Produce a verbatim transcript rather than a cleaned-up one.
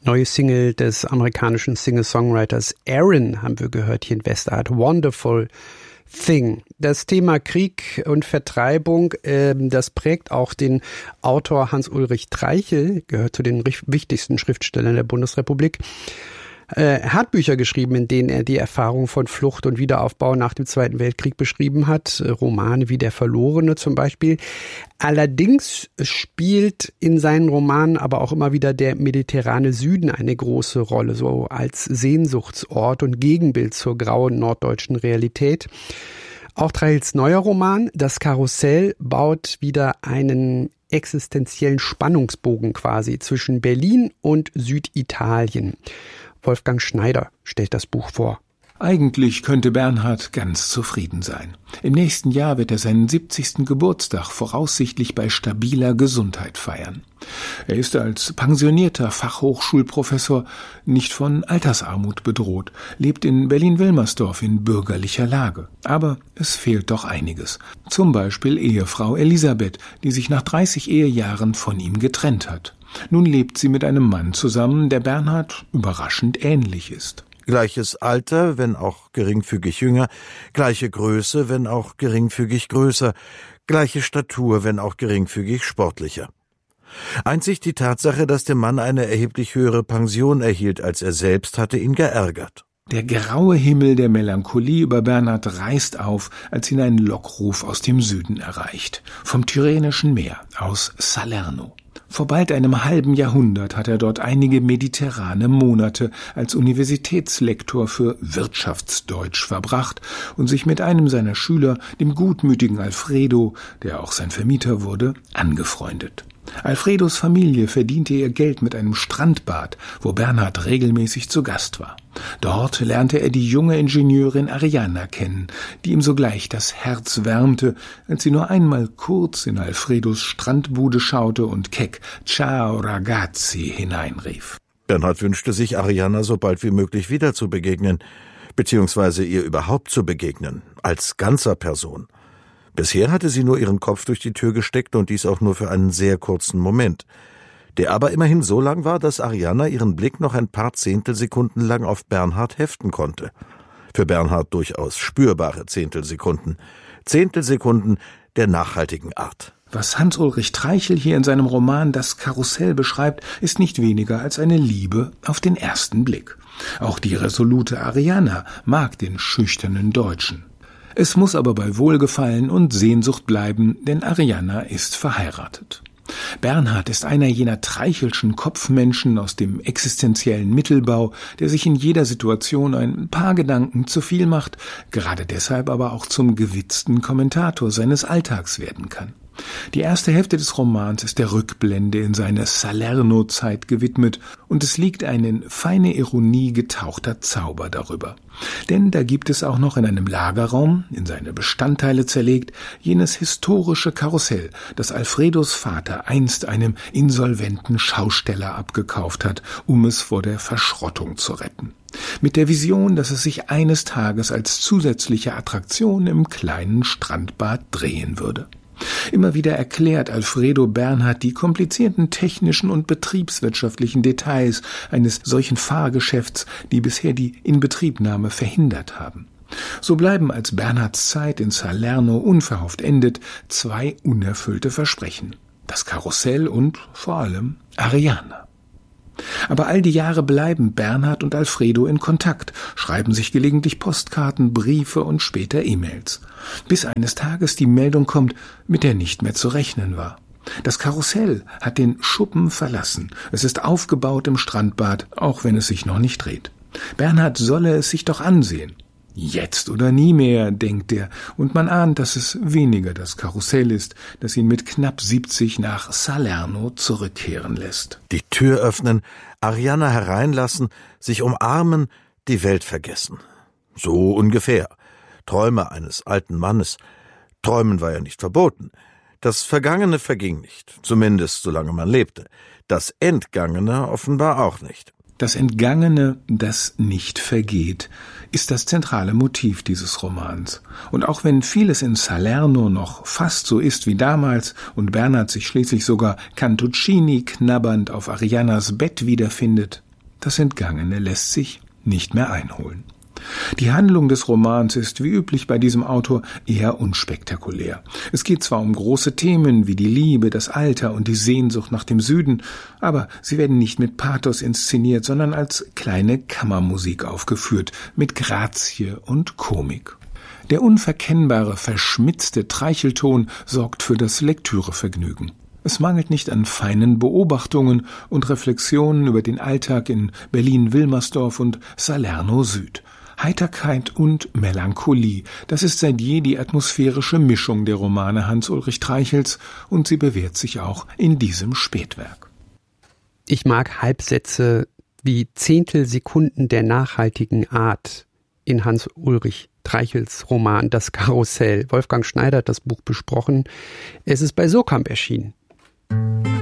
Neue Single des amerikanischen Singer-Songwriters Aaron haben wir gehört hier in Westart. Wonderful Thing. Das Thema Krieg und Vertreibung, äh, das prägt auch den Autor Hans-Ulrich Treichel, gehört zu den wichtigsten Schriftstellern der Bundesrepublik. Er hat Bücher geschrieben, in denen er die Erfahrung von Flucht und Wiederaufbau nach dem Zweiten Weltkrieg beschrieben hat. Romane wie Der Verlorene zum Beispiel. Allerdings spielt in seinen Romanen aber auch immer wieder der mediterrane Süden eine große Rolle, so als Sehnsuchtsort und Gegenbild zur grauen norddeutschen Realität. Auch Treichels neuer Roman, Das Karussell, baut wieder einen existenziellen Spannungsbogen quasi zwischen Berlin und Süditalien. Wolfgang Schneider stellt das Buch vor. Eigentlich könnte Bernhard ganz zufrieden sein. Im nächsten Jahr wird er seinen siebzigsten Geburtstag voraussichtlich bei stabiler Gesundheit feiern. Er ist als pensionierter Fachhochschulprofessor nicht von Altersarmut bedroht, lebt in Berlin-Wilmersdorf in bürgerlicher Lage. Aber es fehlt doch einiges. Zum Beispiel Ehefrau Elisabeth, die sich nach dreißig Ehejahren von ihm getrennt hat. Nun lebt sie mit einem Mann zusammen, der Bernhard überraschend ähnlich ist. Gleiches Alter, wenn auch geringfügig jünger, gleiche Größe, wenn auch geringfügig größer, gleiche Statur, wenn auch geringfügig sportlicher. Einzig die Tatsache, dass der Mann eine erheblich höhere Pension erhielt als er selbst, hatte ihn geärgert. Der graue Himmel der Melancholie über Bernhard reißt auf, als ihn ein Lockruf aus dem Süden erreicht, vom Tyrrhenischen Meer, aus Salerno. Vor bald einem halben Jahrhundert hat er dort einige mediterrane Monate als Universitätslektor für Wirtschaftsdeutsch verbracht und sich mit einem seiner Schüler, dem gutmütigen Alfredo, der auch sein Vermieter wurde, angefreundet. Alfredos Familie verdiente ihr Geld mit einem Strandbad, wo Bernhard regelmäßig zu Gast war. Dort lernte er die junge Ingenieurin Arianna kennen, die ihm sogleich das Herz wärmte, als sie nur einmal kurz in Alfredos Strandbude schaute und keck »Ciao ragazzi« hineinrief. Bernhard wünschte sich, Arianna so bald wie möglich wieder zu begegnen, beziehungsweise ihr überhaupt zu begegnen, als ganzer Person. Bisher hatte sie nur ihren Kopf durch die Tür gesteckt und dies auch nur für einen sehr kurzen Moment, der aber immerhin so lang war, dass Arianna ihren Blick noch ein paar Zehntelsekunden lang auf Bernhard heften konnte. Für Bernhard durchaus spürbare Zehntelsekunden. Zehntelsekunden der nachhaltigen Art. Was Hans-Ulrich Treichel hier in seinem Roman Das Karussell beschreibt, ist nicht weniger als eine Liebe auf den ersten Blick. Auch die resolute Arianna mag den schüchternen Deutschen. Es muss aber bei Wohlgefallen und Sehnsucht bleiben, denn Arianna ist verheiratet. Bernhard ist einer jener Treichelschen Kopfmenschen aus dem existenziellen Mittelbau, der sich in jeder Situation ein paar Gedanken zu viel macht, gerade deshalb aber auch zum gewitzten Kommentator seines Alltags werden kann. Die erste Hälfte des Romans ist der Rückblende in seine Salerno-Zeit gewidmet und es liegt ein in feine Ironie getauchter Zauber darüber. Denn da gibt es auch noch in einem Lagerraum, in seine Bestandteile zerlegt, jenes historische Karussell, das Alfredos Vater einst einem insolventen Schausteller abgekauft hat, um es vor der Verschrottung zu retten. Mit der Vision, dass es sich eines Tages als zusätzliche Attraktion im kleinen Strandbad drehen würde. Immer wieder erklärt Alfredo Bernhard die komplizierten technischen und betriebswirtschaftlichen Details eines solchen Fahrgeschäfts, die bisher die Inbetriebnahme verhindert haben. So bleiben, als Bernhards Zeit in Salerno unverhofft endet, zwei unerfüllte Versprechen: das Karussell und vor allem Arianna. Aber all die Jahre bleiben Bernhard und Alfredo in Kontakt, schreiben sich gelegentlich Postkarten, Briefe und später E-Mails. Bis eines Tages die Meldung kommt, mit der nicht mehr zu rechnen war. Das Karussell hat den Schuppen verlassen. Es ist aufgebaut im Strandbad, auch wenn es sich noch nicht dreht. Bernhard solle es sich doch ansehen. Jetzt oder nie mehr, denkt er, und man ahnt, dass es weniger das Karussell ist, das ihn mit knapp siebzig nach Salerno zurückkehren lässt. Die Tür öffnen, Arianna hereinlassen, sich umarmen, die Welt vergessen. So ungefähr. Träume eines alten Mannes. Träumen war ja nicht verboten. Das Vergangene verging nicht, zumindest solange man lebte. Das Entgangene offenbar auch nicht. Das Entgangene, das nicht vergeht, ist das zentrale Motiv dieses Romans. Und auch wenn vieles in Salerno noch fast so ist wie damals und Bernhard sich schließlich sogar Cantuccini knabbernd auf Ariannas Bett wiederfindet, Das Entgangene lässt sich nicht mehr einholen. Die Handlung des Romans ist wie üblich bei diesem Autor eher unspektakulär. Es geht zwar um große Themen wie die Liebe, das Alter und die Sehnsucht nach dem Süden, aber sie werden nicht mit Pathos inszeniert, sondern als kleine Kammermusik aufgeführt, mit Grazie und Komik. Der unverkennbare, verschmitzte Treichelton sorgt für das Lektürevergnügen. Es mangelt nicht an feinen Beobachtungen und Reflexionen über den Alltag in Berlin-Wilmersdorf und Salerno Süd. Heiterkeit und Melancholie, das ist seit je die atmosphärische Mischung der Romane Hans-Ulrich Treichels und sie bewährt sich auch in diesem Spätwerk. Ich mag Halbsätze wie Zehntelsekunden der nachhaltigen Art in Hans-Ulrich Treichels Roman Das Karussell. Wolfgang Schneider hat das Buch besprochen. Es ist bei Surkamp erschienen.